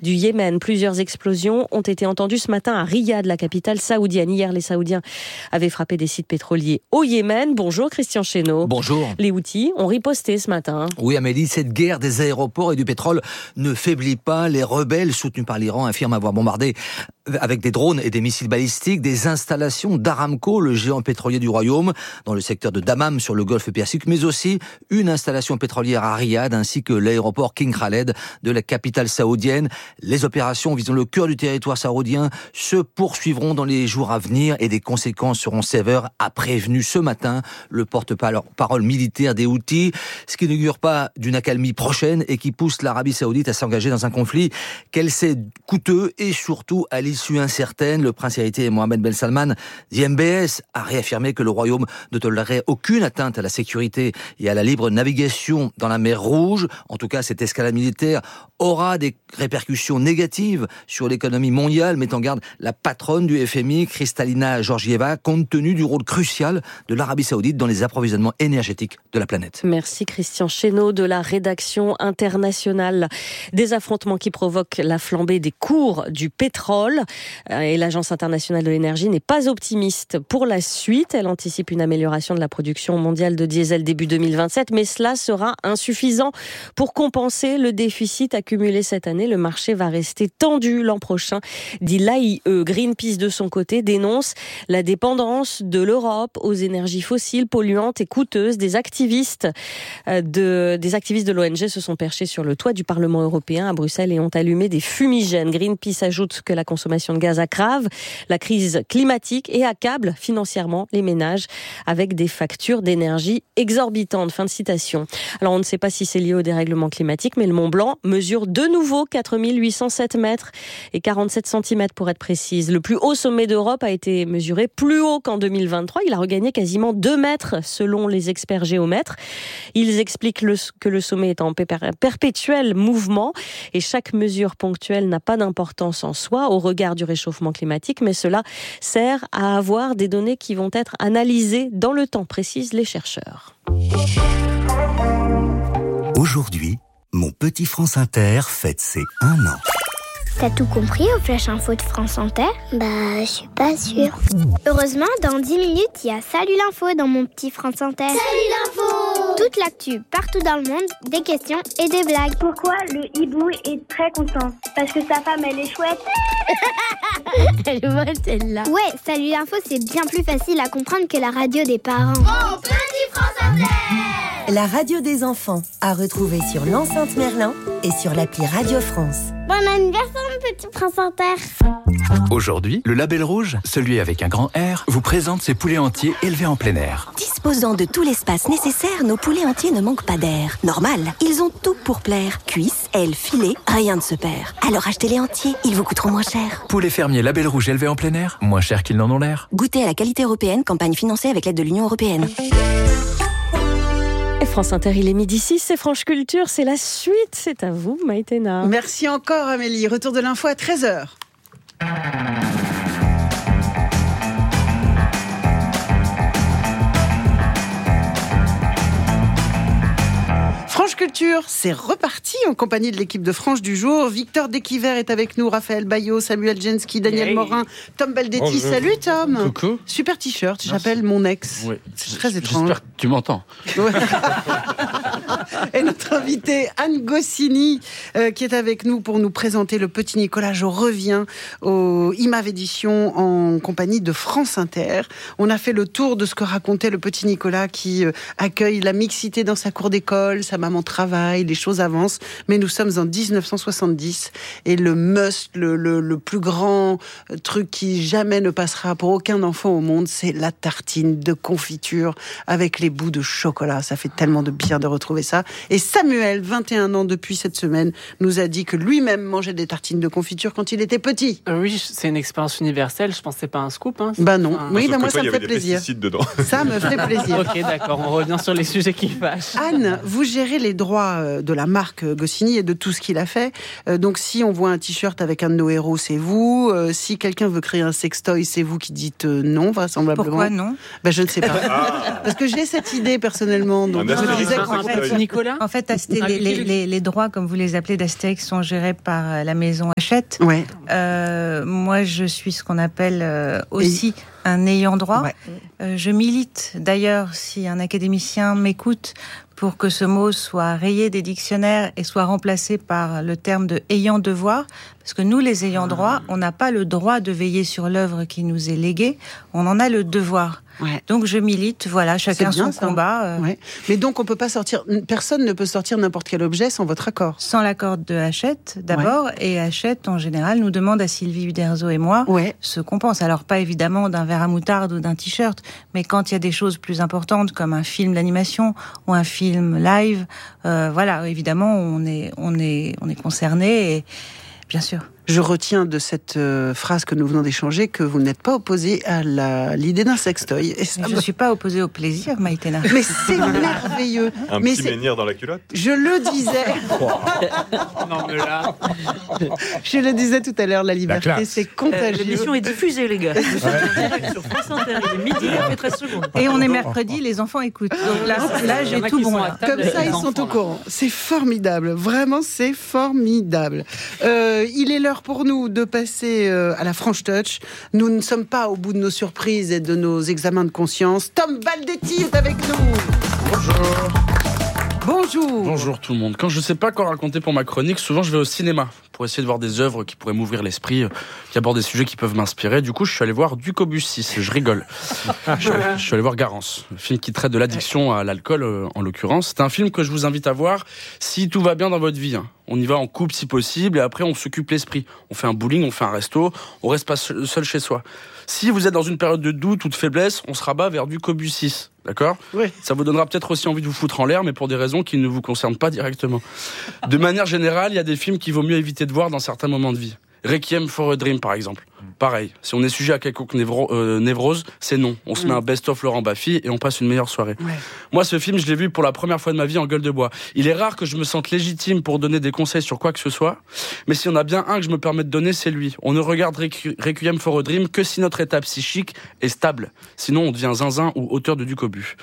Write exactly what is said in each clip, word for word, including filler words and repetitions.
du Yémen. Plusieurs explosions ont été entendues ce matin à Riyad, la capitale saoudienne. Hier, les Saoudiens avaient frappé des sites pétroliers au Yémen. Bonjour Christian Chesneau. Bonjour. Les Houthis ont riposté ce matin. Oui Amélie, cette guerre des aéroports et du pétrole ne faiblit pas. Les rebelles soutenus par l'Iran affirment avoir bombardé avec des drones et des missiles balistiques des installations d'Aramco, le géant pétrolier du royaume, dans le secteur de Dammam sur le golfe Persique, mais aussi une installation pétrolière à Riyad ainsi que l'aéroport King Khaled de la capitale saoudienne. Les opérations visant le cœur du territoire saoudien se poursuivront dans les jours à venir et des conséquences seront sévères, a prévenu ce matin le porte-parole militaire des Houthis, ce qui n'augure pas d'une accalmie prochaine et qui pousse l'Arabie saoudite à s'engager dans un conflit qu'elle sait coûteux et surtout à l'issue incertaine. Le prince héritier Mohammed Ben Salman, dit M B S, a réaffirmé que le royaume ne tolérerait aucune atteinte à la sécurité et à la libre navigation dans la mer Rouge. En tout cas, cette escalade militaire aura des répercussions négatives sur l'économie mondiale, met en garde la patronne du F M I, Kristalina Georgieva, compte tenu du rôle crucial de l'Arabie saoudite dans les approvisionnements énergétiques de la planète. Merci Christian Chesneau de la rédaction internationale. Des affrontements qui provoquent la flambée des cours du pétrole. Et l'Agence internationale de l'énergie n'est pas optimiste pour la suite. Elle anticipe une amélioration de la production mondiale de diesel début deux mille vingt-sept, mais cela sera insuffisant pour compenser le déficit accumulé cette année. Le marché va rester tendu l'an prochain, dit l'A I E. Greenpeace, de son côté, dénonce la dépendance de l'Europe aux énergies fossiles polluantes et coûteuses. Des activistes de, des activistes de l'O N G se sont perchés sur le toit du Parlement européen à Bruxelles et ont allumé des fumigènes. Greenpeace ajoute que la consommation de gaz aggrave la crise climatique et accable financièrement les ménages avec des factures d'énergie exorbitantes. Fin de citation. Alors on ne sait pas si c'est lié au dérèglement climatique, mais le Mont Blanc mesure de nouveau quatre mille huit cent sept mètres et quarante-sept centimètres pour être précise. Le plus haut sommet d'Europe a été mesuré plus haut qu'en deux mille vingt-trois. Il a regagné quasiment deux mètres selon les experts géomètres. Ils expliquent le, que le sommet est en perpétuel mouvement et chaque mesure ponctuelle n'a pas d'importance en soi au regard du réchauffement climatique, mais cela sert à avoir des données qui vont être analysées dans le temps, précisent les chercheurs. Aujourd'hui, mon petit France Inter fête ses un an. T'as tout compris au Flash Info de France Inter ? Bah, je suis pas sûre. Heureusement, dans dix minutes, il y a Salut l'info dans mon petit France Inter. Salut l'info ! Toute l'actu, partout dans le monde, des questions et des blagues. Pourquoi le hibou est très content ? Parce que sa femme, elle est chouette. Elle voit celle-là. Ouais, Salut l'info, c'est bien plus facile à comprendre que la radio des parents. Mon petit France Inter ! La radio des enfants, à retrouver sur l'enceinte Merlin et sur l'appli Radio France. Bon anniversaire, mon petit Prince Inter. Aujourd'hui, le Label Rouge, celui avec un grand R, vous présente ses poulets entiers élevés en plein air. Disposant de tout l'espace nécessaire, nos poulets entiers ne manquent pas d'air. Normal, ils ont tout pour plaire. Cuisses, ailes, filets, rien ne se perd. Alors achetez-les entiers, ils vous coûteront moins cher. Poulets fermiers Label Rouge élevés en plein air, moins cher qu'ils n'en ont l'air. Goûtez à la qualité européenne, campagne financée avec l'aide de l'Union européenne. France Inter, il est midi six, c'est Franche Culture, c'est la suite, c'est à vous Maïtena. Merci encore Amélie, retour de l'info à treize heures. Franche Culture, c'est reparti en compagnie de l'équipe de Franche du jour. Victor Desquiver est avec nous, Raphaël Bayot, Samuel Jensky, Daniel hey. Morin, Tom Baldetti. Bonjour. Salut Tom. Coucou. Super t-shirt, j'appelle mon ex. Oui. C'est très étrange. J'espère que tu m'entends. Ouais. Et notre invitée Anne Goscinny euh, qui est avec nous pour nous présenter le Petit Nicolas. Je reviens au I M A V Édition en compagnie de France Inter. On a fait le tour de ce que racontait le Petit Nicolas qui euh, accueille la mixité dans sa cour d'école, sa maman travaille, les choses avancent, mais nous sommes en dix-neuf cent soixante-dix et le must, le, le, le plus grand truc qui jamais ne passera pour aucun enfant au monde, c'est la tartine de confiture avec les bouts de chocolat. Ça fait tellement de bien de retrouver ça. Et Samuel, vingt et un ans depuis cette semaine, nous a dit que lui-même mangeait des tartines de confiture quand il était petit. Euh, oui, c'est une expérience universelle, je pense que c'est pas un scoop. Hein, bah non, un... oui, bah moi toi, ça me fait plaisir. Dedans. Ça me fait plaisir. Ok, d'accord, on revient sur les sujets qui fâchent. Anne, vous gérez les droits de la marque Goscinny et de tout ce qu'il a fait. Euh, donc, si on voit un t-shirt avec un de nos héros, c'est vous. Euh, si quelqu'un veut créer un sextoy, c'est vous qui dites euh, non, vraisemblablement. Pourquoi non ? Ben, je ne sais pas. Ah. Parce que j'ai cette idée personnellement. Donc, non, je non, disais non, en fait, Nicolas. En fait, Asté, les, les, les, les droits, comme vous les appelez, d'Astérix sont gérés par la maison Hachette. Ouais. Euh, moi, je suis ce qu'on appelle euh, aussi et... un ayant droit. Ouais. Euh, je milite d'ailleurs, si un académicien m'écoute, pour que ce mot soit rayé des dictionnaires et soit remplacé par le terme de ayant devoir, parce que nous, les ayants droit, on n'a pas le droit de veiller sur l'œuvre qui nous est léguée, on en a le devoir. Ouais. Donc je milite, voilà, chacun bien, son ça. combat. Euh... Ouais. Mais donc on peut pas sortir, personne ne peut sortir n'importe quel objet sans votre accord. Sans l'accord de Hachette d'abord, ouais. et Hachette en général nous demande à Sylvie Uderzo et moi ouais. ce qu'on pense. Alors pas évidemment d'un verre à moutarde ou d'un t-shirt, mais quand il y a des choses plus importantes comme un film d'animation ou un film live, euh, voilà, évidemment on est on est on est concerné et bien sûr. Je retiens de cette euh, phrase que nous venons d'échanger que vous n'êtes pas opposé à la, l'idée d'un sextoy. Et ça je ne me... suis pas opposée au plaisir, Maïtena. Mais c'est merveilleux. Un mais petit c'est... menhir dans la culotte. Je le disais. Non, mais là... Je le disais tout à l'heure, la liberté, la c'est contagieux. Euh, l'émission est diffusée, les gars. Vous êtes en direct sur France Inter, il est midi, il fait treize secondes. Et on est mercredi, les enfants écoutent. Donc là, là j'ai tout bon. Là. Comme ça, ils enfants, sont au courant. C'est formidable. Vraiment, c'est formidable. Euh, il est l'heure pour nous de passer à la Franche Touch. Nous ne sommes pas au bout de nos surprises et de nos examens de conscience. Tom Baldetti est avec nous. Bonjour. Bonjour. Bonjour tout le monde. Quand je ne sais pas quoi raconter pour ma chronique, souvent je vais au cinéma pour essayer de voir des œuvres qui pourraient m'ouvrir l'esprit, qui abordent des sujets qui peuvent m'inspirer. Du coup, je suis allé voir Ducobus six. Je rigole. je, suis allé, je suis allé voir Garance, un film qui traite de l'addiction à l'alcool, euh, en l'occurrence. C'est un film que je vous invite à voir si tout va bien dans votre vie. Hein. On y va en couple si possible et après on s'occupe l'esprit. On fait un bowling, on fait un resto, on reste pas seul chez soi. Si vous êtes dans une période de doute ou de faiblesse, on se rabat vers Ducobus six. D'accord ? Oui. Ça vous donnera peut-être aussi envie de vous foutre en l'air, mais pour des raisons qui ne vous concernent pas directement. De manière générale, il y a des films qu'il vaut mieux éviter de voir dans certains moments de vie. Requiem for a Dream, par exemple. Pareil, si on est sujet à quelconque névro- euh, névrose, c'est non. On se mmh. met un best-of Laurent Baffy et on passe une meilleure soirée. Ouais. Moi, ce film, je l'ai vu pour la première fois de ma vie en gueule de bois. Il est rare que je me sente légitime pour donner des conseils sur quoi que ce soit, mais s'il y en a bien un que je me permets de donner, c'est lui. On ne regarde Requ- Requiem for a Dream que si notre état psychique est stable. Sinon, on devient zinzin ou auteur de Ducobus.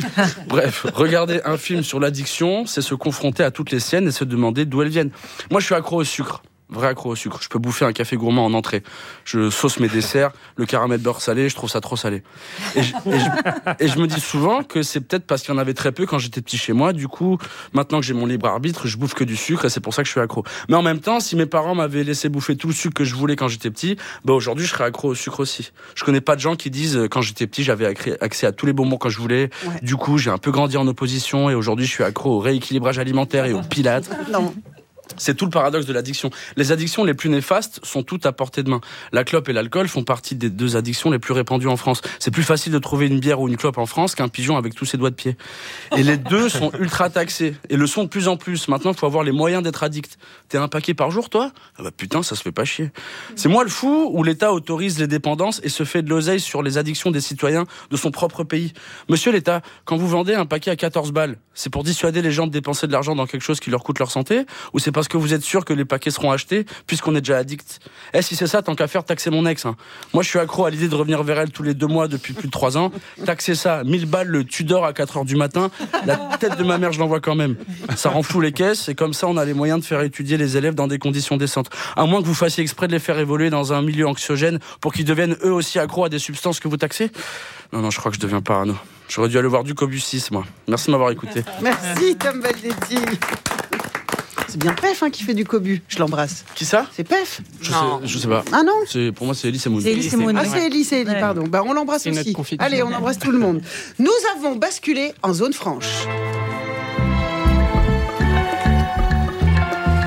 Bref, regarder un film sur l'addiction, c'est se confronter à toutes les siennes et se demander d'où elles viennent. Moi, je suis accro au sucre. Vrai accro au sucre. Je peux bouffer un café gourmand en entrée. Je sauce mes desserts, le caramel beurre salé, je trouve ça trop salé. Et je, et je, et je me dis souvent que c'est peut-être parce qu'il y en avait très peu quand j'étais petit chez moi. Du coup, maintenant que j'ai mon libre arbitre, je bouffe que du sucre et c'est pour ça que je suis accro. Mais en même temps, si mes parents m'avaient laissé bouffer tout le sucre que je voulais quand j'étais petit, bah aujourd'hui, je serais accro au sucre aussi. Je connais pas de gens qui disent quand j'étais petit, j'avais accès à tous les bonbons quand je voulais. Ouais. Du coup, j'ai un peu grandi en opposition et aujourd'hui, je suis accro au rééquilibrage alimentaire et au pilates. Non. C'est tout le paradoxe de l'addiction. Les addictions les plus néfastes sont toutes à portée de main. La clope et l'alcool font partie des deux addictions les plus répandues en France. C'est plus facile de trouver une bière ou une clope en France qu'un pigeon avec tous ses doigts de pied. Et les deux sont ultra taxés. Et le sont de plus en plus. Maintenant, il faut avoir les moyens d'être addict. T'es un paquet par jour, toi ? Ah bah putain, ça se fait pas chier. C'est moi le fou où l'État autorise les dépendances et se fait de l'oseille sur les addictions des citoyens de son propre pays. Monsieur l'État, quand vous vendez un paquet à quatorze balles, c'est pour dissuader les gens de dépenser de l'argent dans quelque chose qui leur coûte leur santé ? Ou c'est parce que vous êtes sûr que les paquets seront achetés puisqu'on est déjà addict. Eh, si c'est ça, tant qu'à faire, taxer mon ex. Hein. Moi, je suis accro à l'idée de revenir vers elle tous les deux mois depuis plus de trois ans. Taxer ça, mille balles le Tudor à quatre heures du matin. La tête de ma mère, je l'envoie quand même. Ça rend fou les caisses et comme ça, on a les moyens de faire étudier les élèves dans des conditions décentes. À moins que vous fassiez exprès de les faire évoluer dans un milieu anxiogène pour qu'ils deviennent eux aussi accros à des substances que vous taxez. Non, non, je crois que je deviens parano. J'aurais dû aller voir Ducobus six, moi. Merci de m'avoir écouté. Merci, Tom Baldetti. C'est bien Pef hein, qui fait du cobu. Je l'embrasse. Qui ça ? C'est Pef. Je sais, je sais pas. Ah non ? C'est, pour moi, c'est Elie Semoun. C'est Elie Semoun. Ah, c'est Elie, c'est Elie, pardon. Bah, on l'embrasse c'est aussi. Allez, on embrasse tout le monde. Nous avons basculé en zone franche.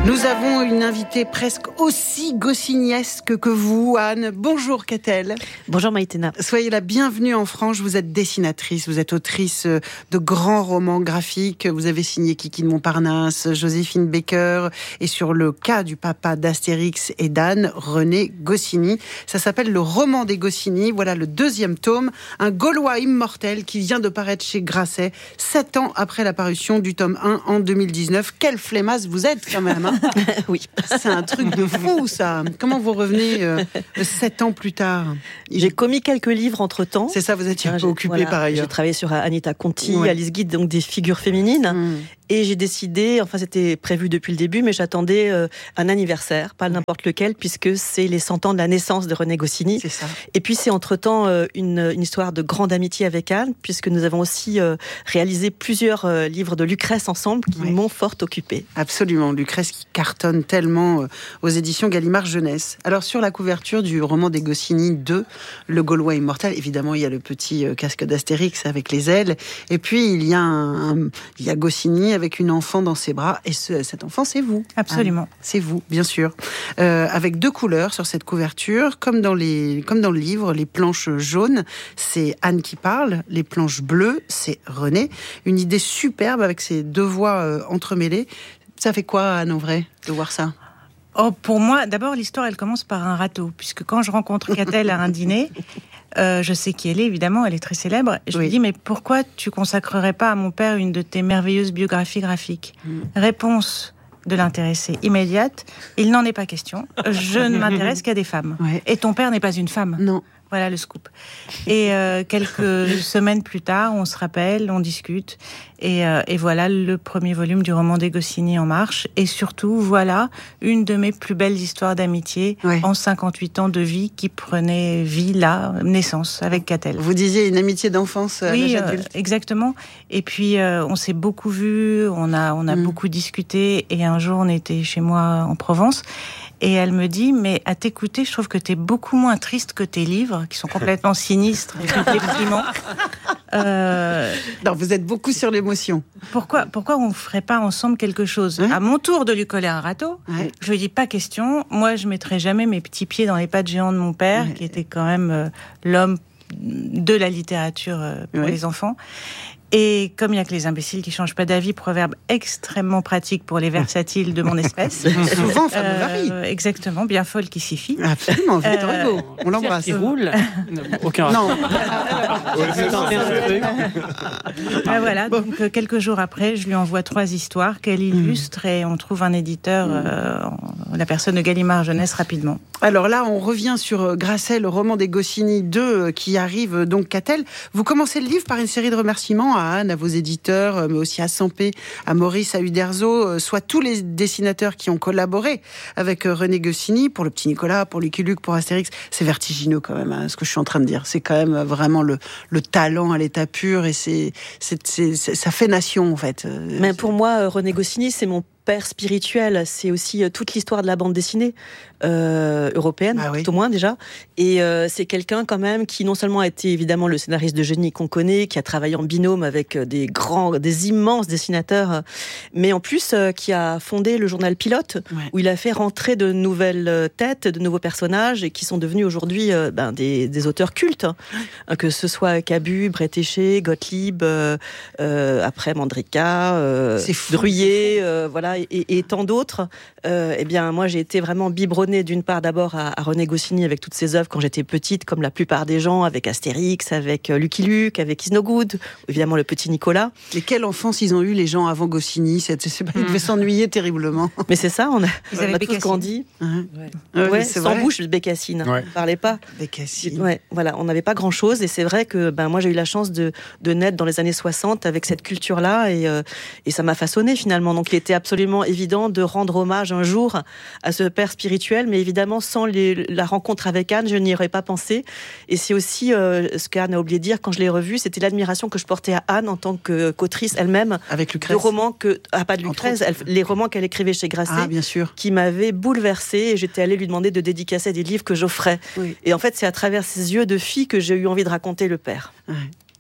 Nous avons une invitée presque aussi goscinniesque que vous, Anne. Bonjour, Catel. Bonjour, Maïtena. Soyez la bienvenue en France. Vous êtes dessinatrice, vous êtes autrice de grands romans graphiques. Vous avez signé Kiki de Montparnasse, Joséphine Baker, et sur le cas du papa d'Astérix et d'Anne, René Goscinny. Ça s'appelle Le roman des Goscinny. Voilà le deuxième tome, un Gaulois immortel qui vient de paraître chez Grasset, sept ans après la parution du tome un en deux mille dix-neuf. Quelle flemmasse vous êtes quand même, hein. Oui. C'est un truc de fou, ça. Comment vous revenez euh, sept ans plus tard? J'ai commis quelques livres entre-temps. C'est ça, vous étiez un peu occupée voilà, par ailleurs. J'ai travaillé sur Anita Conti, ouais. Alice Guide, donc des figures féminines. Mmh. Et j'ai décidé, enfin c'était prévu depuis le début, mais j'attendais euh, un anniversaire, pas n'importe lequel, puisque c'est les cent ans de la naissance de René Goscinny. C'est ça. Et puis c'est entre-temps euh, une, une histoire de grande amitié avec Anne, puisque nous avons aussi euh, réalisé plusieurs euh, livres de Lucrèce ensemble qui ouais. m'ont fort occupée. Absolument, Lucrèce qui cartonne tellement euh, aux éditions Gallimard Jeunesse. Alors sur la couverture du roman des Goscinny deux, Le Gaulois immortel, évidemment il y a le petit euh, casque d'Astérix avec les ailes, et puis il y a, un, un, il y a Goscinny avec une enfant dans ses bras, et ce, cet enfant, c'est vous. Absolument. Anne. C'est vous, bien sûr. Euh, avec deux couleurs sur cette couverture, comme dans, les, comme dans le livre, les planches jaunes, c'est Anne qui parle, les planches bleues, c'est René. Une idée superbe avec ces deux voix euh, entremêlées. Ça fait quoi, Anne, en vrai, de voir ça ? Oh, pour moi, d'abord, l'histoire, elle commence par un râteau, puisque quand je rencontre Catel à un dîner, euh, je sais qui elle est, évidemment, elle est très célèbre, et je oui. lui dis, mais pourquoi tu consacrerais pas à mon père une de tes merveilleuses biographies graphiques ? mmh. Réponse de l'intéressée immédiate, il n'en est pas question, je ne m'intéresse qu'à des femmes. Ouais. Et ton père n'est pas une femme. Non. Voilà le scoop. Et euh, quelques semaines plus tard, on se rappelle, on discute, et, euh, et voilà le premier volume du roman des Goscinny en marche. Et surtout, voilà une de mes plus belles histoires d'amitié ouais. en cinquante-huit ans de vie qui prenait vie là, naissance, avec Catel. Vous disiez une amitié d'enfance à oui, l'âge adulte. Euh, exactement. Et puis, euh, on s'est beaucoup vus, on a, on a mmh. beaucoup discuté, et un jour, on était chez moi en Provence. Et elle me dit, mais à t'écouter, je trouve que t'es beaucoup moins triste que tes livres, qui sont complètement sinistres et déprimants. Euh... Non, vous êtes beaucoup sur l'émotion. Pourquoi, pourquoi on ne ferait pas ensemble quelque chose ? hein ? À mon tour de lui coller un râteau, ouais. je lui dis pas question. Moi, je mettrai jamais mes petits pieds dans les pattes géants de mon père, ouais. qui était quand même euh, l'homme de la littérature euh, pour ouais. les enfants. Et comme il n'y a que les imbéciles qui ne changent pas d'avis, proverbe extrêmement pratique pour les versatiles de mon espèce. Souvent, ça me varie. Euh, exactement, bien folle qui s'y fie. Absolument, Victor euh, Hugo. On l'embrasse. Qui roule. Aucun Non. ah, voilà, bon. donc quelques jours après, je lui envoie trois histoires qu'elle illustre mmh. et on trouve un éditeur, mmh. euh, la personne de Gallimard Jeunesse, rapidement. Alors là, on revient sur Grasset, le roman des Goscinny deux qui arrive donc Catel. Vous commencez le livre par une série de remerciements à Anne, à vos éditeurs, mais aussi à Sampé, à Maurice, à Uderzo, soit tous les dessinateurs qui ont collaboré avec René Goscinny, pour le petit Nicolas, pour Lucky Luke, pour Astérix. C'est vertigineux quand même, hein, ce que je suis en train de dire. C'est quand même vraiment le, le talent à l'état pur, et c'est, c'est, c'est, c'est, ça fait nation, en fait. Mais pour moi, René Goscinny, c'est mon père spirituel, c'est aussi toute l'histoire de la bande dessinée euh, européenne, ah oui. tout au moins déjà. Et euh, c'est quelqu'un quand même qui non seulement a été évidemment le scénariste de génie qu'on connaît, qui a travaillé en binôme avec des grands, des immenses dessinateurs, mais en plus euh, qui a fondé le journal Pilote, ouais. où il a fait rentrer de nouvelles têtes, de nouveaux personnages, et qui sont devenus aujourd'hui euh, ben, des, des auteurs cultes, hein, que ce soit Cabu, Bretéché, Gottlieb, euh, euh, après Mandrika, euh, Druyer, euh, voilà. Et, et tant d'autres, euh, eh bien, moi, j'ai été vraiment biberonnée d'une part d'abord à, à René Goscinny avec toutes ses œuvres quand j'étais petite, comme la plupart des gens, avec Astérix, avec Lucky Luke, avec Is No Good, évidemment le petit Nicolas. Et quelle enfance ils ont eu les gens avant Goscinny, c'est, c'est pas, ils devaient s'ennuyer terriblement. Mais c'est ça, on a, on a tous grandi. Ouais. Ouais, ouais, sans vrai. Bouche, Bécassine. Ouais. On parlait pas. Bécassine. Ouais, voilà, on n'avait pas grand-chose, et c'est vrai que ben moi j'ai eu la chance de, de naître dans les années soixante avec cette culture-là, et, euh, et ça m'a façonné finalement. Donc il était absolument évident de rendre hommage un jour à ce père spirituel, mais évidemment sans les, la rencontre avec Anne, je n'y aurais pas pensé. Et c'est aussi euh, ce qu'Anne a oublié de dire quand je l'ai revue, c'était l'admiration que je portais à Anne en tant que, qu'autrice elle-même, avec Lucrèce, de romans que ah pas de Lucrèce, elle, les romans qu'elle écrivait chez Grasset, ah, bien sûr, qui m'avaient bouleversée, et j'étais allée lui demander de dédicacer des livres que j'offrais. Oui. Et en fait, c'est à travers ses yeux de fille que j'ai eu envie de raconter le père. Ouais.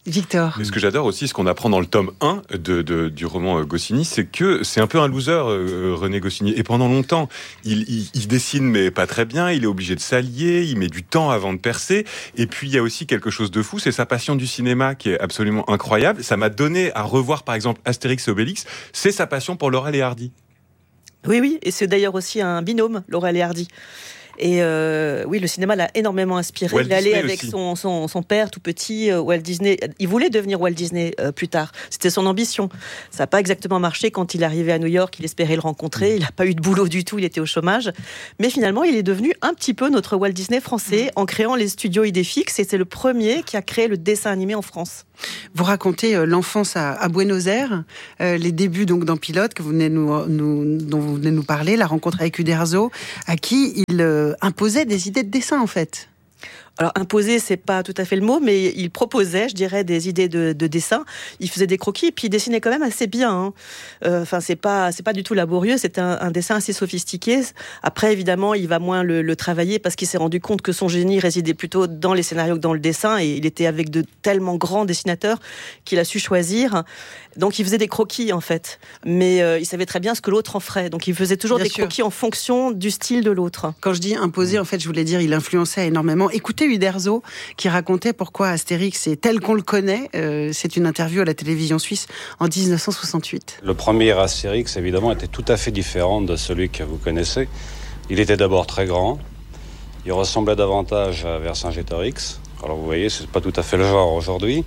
Victor. Mais ce que j'adore aussi, ce qu'on apprend dans le tome un de, de, du roman Goscinny, c'est que c'est un peu un loser, euh, René Goscinny. Et pendant longtemps, il, il, il dessine, mais pas très bien, il est obligé de s'allier, il met du temps avant de percer. Et puis, il y a aussi quelque chose de fou, c'est sa passion du cinéma qui est absolument incroyable. Ça m'a donné à revoir, par exemple, Astérix et Obélix. C'est sa passion pour Laurel et Hardy. Oui, oui, et c'est d'ailleurs aussi un binôme, Laurel et Hardy. Et euh, oui, le cinéma l'a énormément inspiré. Walt il allait Disney avec aussi. son, son, son père tout petit, euh, Walt Disney. Il voulait devenir Walt Disney euh, plus tard. C'était son ambition. Ça n'a pas exactement marché quand il est arrivé à New York. Il espérait le rencontrer. Il n'a pas eu de boulot du tout. Il était au chômage. Mais finalement, il est devenu un petit peu notre Walt Disney français en créant les studios Idéfix. Et c'est le premier qui a créé le dessin animé en France. Vous racontez euh, l'enfance à, à Buenos Aires, euh, les débuts donc dans Pilote que vous venez nous, nous, dont vous venez nous parler, la rencontre avec Uderzo, à qui il euh, imposait des idées de dessin en fait. Alors imposer, c'est pas tout à fait le mot, mais il proposait, je dirais, des idées de, de dessin. Il faisait des croquis, et puis il dessinait quand même assez bien. Hein. Euh, enfin, c'est pas, c'est pas du tout laborieux. C'est un, un dessin assez sophistiqué. Après, évidemment, il va moins le, le travailler parce qu'il s'est rendu compte que son génie résidait plutôt dans les scénarios que dans le dessin, et il était avec de tellement grands dessinateurs qu'il a su choisir. Donc, il faisait des croquis en fait, mais euh, il savait très bien ce que l'autre en ferait. Donc, il faisait toujours bien des sûr. croquis en fonction du style de l'autre. Quand je dis imposer, en fait, je voulais dire il influençait énormément. Écoutez Uderzo qui racontait pourquoi Astérix est tel qu'on le connaît. Euh, c'est une interview à la télévision suisse en dix-neuf cent soixante-huit. Le premier Astérix, évidemment, était tout à fait différent de celui que vous connaissez. Il était d'abord très grand. Il ressemblait davantage à Vercingétorix. Alors vous voyez, c'est pas tout à fait le genre aujourd'hui.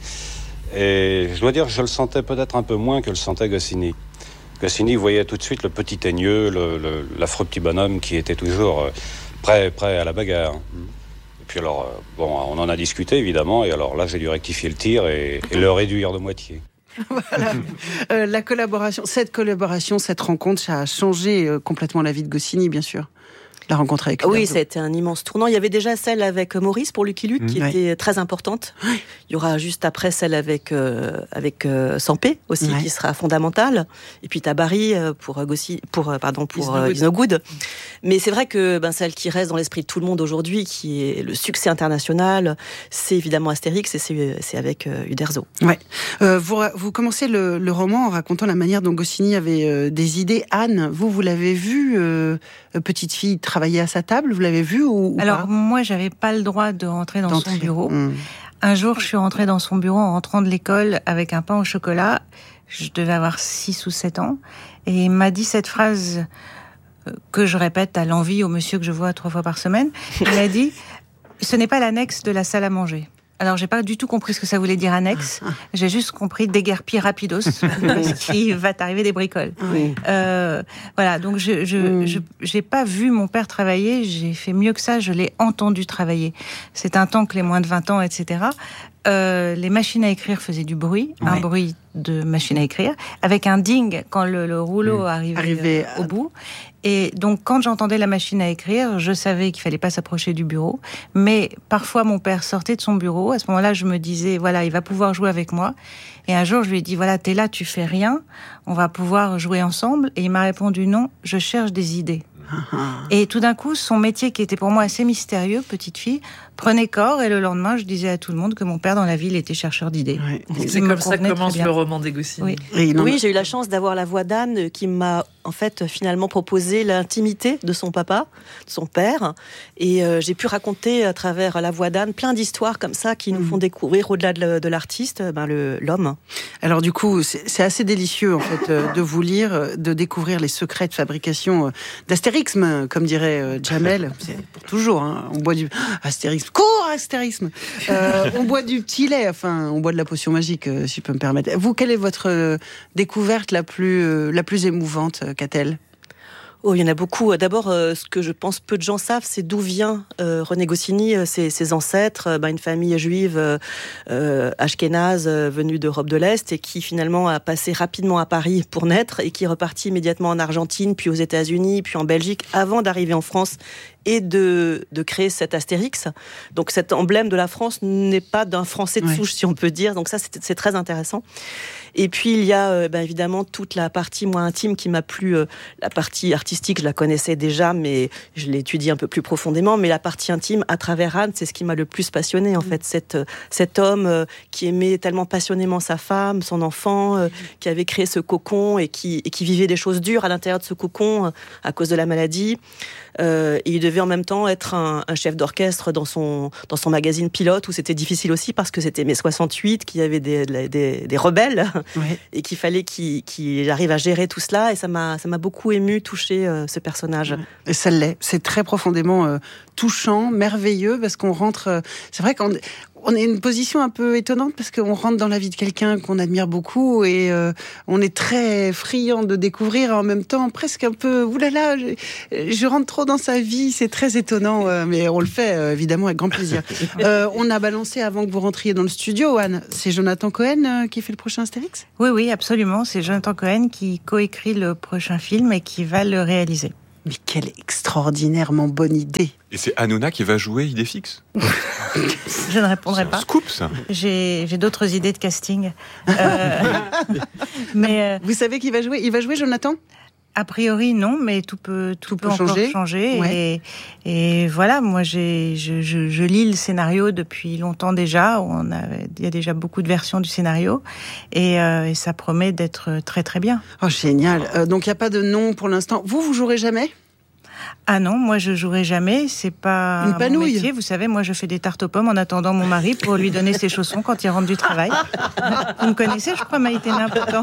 Et je dois dire que je le sentais peut-être un peu moins que le sentait Goscinny. Goscinny voyait tout de suite le petit teigneux, le, le, l'affreux petit bonhomme qui était toujours euh, prêt, prêt à la bagarre. Et puis alors, euh, bon, on en a discuté évidemment, et alors là j'ai dû rectifier le tir et, et le réduire de moitié. Voilà. Euh, la collaboration, cette collaboration, cette rencontre, ça a changé euh, complètement la vie de Goscinny, bien sûr. La rencontre avec Oui, Uderzo. c'était un immense tournant. Il y avait déjà celle avec Maurice pour Lucky Luke, mmh. qui ouais. était très importante. Ouais. Il y aura juste après celle avec euh, avec euh, Sampé aussi, ouais. qui sera fondamentale. Et puis t'as Barry pour Gossi, pour pardon pour euh, Isnogood. Mais c'est vrai que ben celle qui reste dans l'esprit de tout le monde aujourd'hui, qui est le succès international, c'est évidemment Astérix et c'est c'est avec euh, Uderzo. Ouais. Euh, vous vous commencez le, le roman en racontant la manière dont Goscinny avait euh, des idées. Anne, vous vous l'avez vue euh, petite fille travailler à sa table, vous l'avez vu ou, ou Alors pas moi, j'avais pas le droit de rentrer dans D'entrer. son bureau. Mmh. Un jour, je suis rentrée dans son bureau en rentrant de l'école avec un pain au chocolat. Je devais avoir six ou sept ans. Et il m'a dit cette phrase que je répète à l'envi au monsieur que je vois trois fois par semaine. Il m'a dit « Ce n'est pas l'annexe de la salle à manger ». Alors, j'ai pas du tout compris ce que ça voulait dire annexe. J'ai juste compris déguerpir rapidos, parce qu'il va t'arriver des bricoles. Oui. Euh, voilà. Donc, je, je, mm. je, j'ai pas vu mon père travailler. J'ai fait mieux que ça. Je l'ai entendu travailler. C'est un temps que les moins de vingt ans, et cetera. Euh, les machines à écrire faisaient du bruit, ouais. un bruit de machine à écrire, avec un ding quand le, le rouleau mmh. arrivait, arrivait à... au bout. Et donc, quand j'entendais la machine à écrire, je savais qu'il fallait pas s'approcher du bureau. Mais parfois, mon père sortait de son bureau. À ce moment-là, je me disais, voilà, il va pouvoir jouer avec moi. Et un jour, je lui ai dit, voilà, t'es là, tu fais rien. On va pouvoir jouer ensemble. Et il m'a répondu, non, je cherche des idées. Et tout d'un coup, son métier qui était pour moi assez mystérieux, petite fille, prenait corps, et le lendemain, je disais à tout le monde que mon père dans la ville était chercheur d'idées. Ouais. C'est comme ça que commence le roman des Goscinny. Oui, oui j'ai eu la chance d'avoir la voix d'Anne qui m'a en fait finalement proposé l'intimité de son papa, de son père, et euh, j'ai pu raconter à travers la voix d'Anne plein d'histoires comme ça qui nous font découvrir au-delà de, de l'artiste, ben, le, l'homme. Alors du coup, c'est, c'est assez délicieux en fait de vous lire, de découvrir les secrets de fabrication d'astérixme, comme dirait Jamel. C'est pour toujours, hein. On boit du astérixme. Cours, astérisme. Euh, on boit du petit lait, enfin, on boit de la potion magique, euh, si je peux me permettre. Vous, quelle est votre euh, découverte la plus, euh, la plus émouvante, euh, Catel ? Oh, il y en a beaucoup. D'abord, euh, ce que je pense peu de gens savent, c'est d'où vient euh, René Goscinny, euh, ses, ses ancêtres, euh, bah, une famille juive euh, euh, ashkénaze euh, venue d'Europe de l'Est et qui finalement a passé rapidement à Paris pour naître et qui est reparti immédiatement en Argentine, puis aux États-Unis, puis en Belgique, avant d'arriver en France et de, de créer cet Astérix. Donc cet emblème de la France n'est pas d'un Français de Ouais. souche, si on peut dire. Donc ça, c'est, c'est très intéressant. Et puis il y a euh, bah, évidemment toute la partie moins intime qui m'a plu. Euh, la partie artistique, je la connaissais déjà, mais je l'ai étudiée un peu plus profondément. Mais la partie intime, à travers Anne, c'est ce qui m'a le plus passionné en fait. Cette, cet homme euh, qui aimait tellement passionnément sa femme, son enfant, euh, qui avait créé ce cocon et qui, et qui vivait des choses dures à l'intérieur de ce cocon euh, à cause de la maladie. Euh, et il devait en même temps être un, un chef d'orchestre dans son, dans son magazine Pilote, où c'était difficile aussi parce que c'était mai soixante-huit, qu'il y avait des, des, des rebelles, ouais. et qu'il fallait qu'il, qu'il arrive à gérer tout cela. Et ça m'a, ça m'a beaucoup ému, touché euh, ce personnage. Et ça l'est. C'est très profondément euh, touchant, merveilleux, parce qu'on rentre... Euh, c'est vrai qu'on... On est une position un peu étonnante parce qu'on rentre dans la vie de quelqu'un qu'on admire beaucoup et euh, on est très friand de découvrir en même temps presque un peu oulala, je, je rentre trop dans sa vie, c'est très étonnant, euh, mais on le fait euh, évidemment avec grand plaisir. Euh, on a balancé avant que vous rentriez dans le studio, Anne, c'est Jonathan Cohen euh, qui fait le prochain Astérix ? Oui, oui, absolument, c'est Jonathan Cohen qui coécrit le prochain film et qui va le réaliser. Mais quelle extraordinairement bonne idée! Et c'est Hanouna qui va jouer Idéfix ? Je ne répondrai c'est pas. Un scoop, ça. J'ai, j'ai d'autres idées de casting. Euh, mais euh, vous savez qui va jouer ? Il va jouer Jonathan ? A priori, non, mais tout peut, tout, tout peut, peut encore changer. changer ouais. et, et voilà, moi, j'ai, je, je, je lis le scénario depuis longtemps déjà. On a, il y a déjà beaucoup de versions du scénario et, euh, et ça promet d'être très, très bien. Oh, génial. Euh, donc, il n'y a pas de nom pour l'instant. Vous, vous jouerez jamais ? Ah non, moi je jouerai jamais, c'est pas une panouille. Mon métier. Vous savez, moi je fais des tartes aux pommes en attendant mon mari pour lui donner ses chaussons quand il rentre du travail. Vous me connaissez, je crois, Maïté N'important.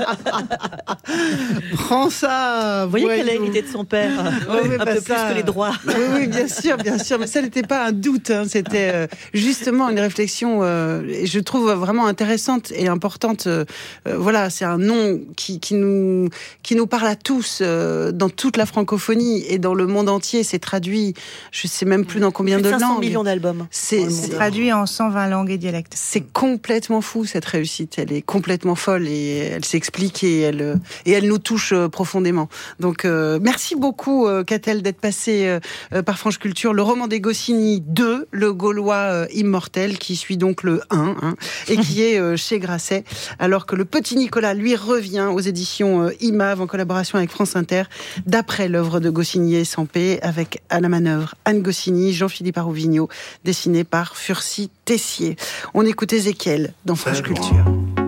Prends ça. Vous voyez qu'elle a hérité de son père, oui, oui, un bah peu ça... plus que les droits. Oui, oui, bien sûr, bien sûr, mais ça n'était pas un doute, hein. C'était euh, justement une réflexion, euh, et je trouve vraiment intéressante et importante. Euh, euh, voilà, c'est un nom qui, qui nous qui nous parle à tous euh, dans toute la francophonie et dans le monde entier. C'est traduit, je sais même plus dans combien de langues. cinq cents millions d'albums. C'est, c'est traduit en cent vingt langues et dialectes. C'est complètement fou cette réussite. Elle est complètement folle et elle s'explique et elle et elle nous touche profondément. Donc euh, merci beaucoup euh, Catel d'être passé euh, par France Culture. Le roman des Goscinny deux, le Gaulois euh, immortel, qui suit donc le un hein, et qui est euh, chez Grasset. Alors que le Petit Nicolas lui revient aux éditions euh, I M A V en collaboration avec France Inter, d'après l'œuvre de Goscinny et Sempé, avec à la manœuvre Anne Goscinny, Jean-Philippe Arouvigno, dessiné par Furcy Tessier. On écoute Ézéchiel dans France Culture.